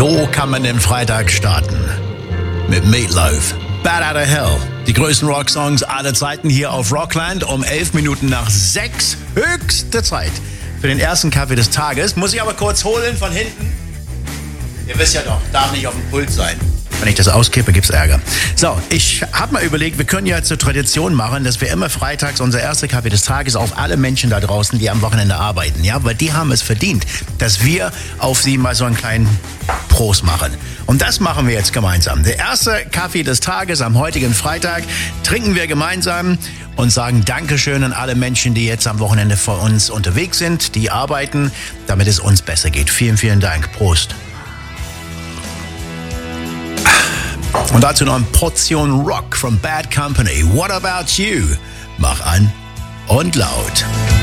So kann man den Freitag starten. Mit Meatloaf. Bad Out of Hell. Die größten Rocksongs aller Zeiten hier auf Rockland um 11 Minuten nach 6. Höchste Zeit für den ersten Kaffee des Tages. Muss ich aber kurz holen von hinten. Ihr wisst ja doch, darf nicht auf dem Pult sein. Wenn ich das auskippe, gibt's Ärger. So, ich habe mal überlegt, wir können ja zur Tradition machen, dass wir immer freitags unser erster Kaffee des Tages auf alle Menschen da draußen, die am Wochenende arbeiten, ja, weil die haben es verdient, dass wir auf sie mal so einen kleinen Prost machen. Und das machen wir jetzt gemeinsam. Der erste Kaffee des Tages am heutigen Freitag trinken wir gemeinsam und sagen Dankeschön an alle Menschen, die jetzt am Wochenende vor uns unterwegs sind, die arbeiten, damit es uns besser geht. Vielen, vielen Dank. Prost. Und dazu noch eine Portion Rock from Bad Company. What about you? Mach an und laut.